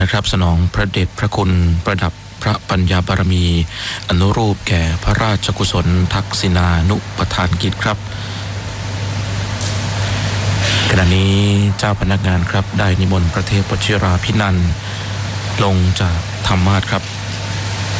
นะครับสนองพระเดชพระคุณประดับพระปัญญาบารมีอนุรูปแก่พระราชกุศลทักษิณานุปทานกิจครับขณะนี้เจ้าพนักงานครับได้นิมนต์พระเทพวชิราภินันท์ลงจากธรรมาสน์ครับ